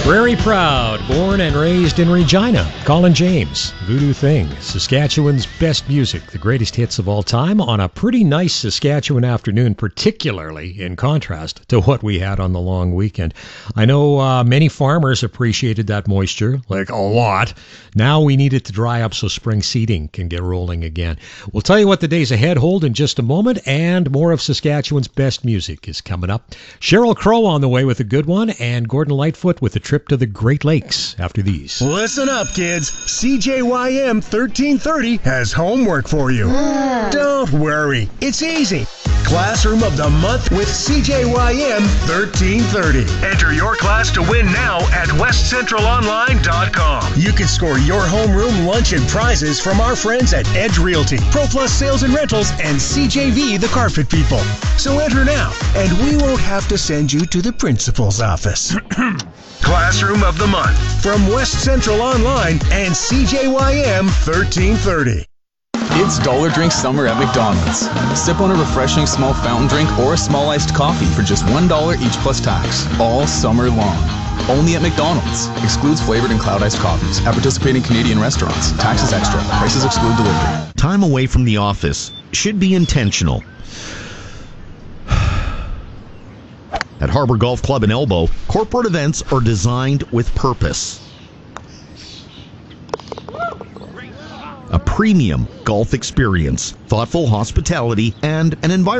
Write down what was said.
Prairie Proud, born and raised in Regina. Colin James, Voodoo Thing, Saskatchewan's best music, the greatest hits of all time on a pretty nice Saskatchewan afternoon, particularly in contrast to what we had on the long weekend. I know many farmers appreciated that moisture, like a lot. Now we need it to dry up so spring seeding can get rolling again. We'll tell you what the days ahead hold in just a moment, and more of Saskatchewan's best music is coming up. Sheryl Crow on the way with a good one, and Gordon Lightfoot with a trip to the Great Lakes after these. Listen up, kids. CJYM 1330 has homework for you. Don't worry. It's easy. Classroom of the Month with CJYM 1330. Enter your class to win now at westcentralonline.com. You can score your homeroom lunch and prizes from our friends at Edge Realty, ProPlus Sales and Rentals, and CJV, the Carpet People. So enter now, and we won't have to send you to the principal's office. Classroom of the Month from West Central Online and CJYM 1330. It's Dollar Drink Summer at McDonald's. Sip on a refreshing small fountain drink or a small iced coffee for just $1 each plus tax, all summer long. Only at McDonald's. Excludes flavored and cloud iced coffees at participating Canadian restaurants. Taxes extra. Prices exclude delivery. Time away from the office should be intentional. At Harbor Golf Club in Elbow, corporate events are designed with purpose. A premium golf experience, thoughtful hospitality, and an environment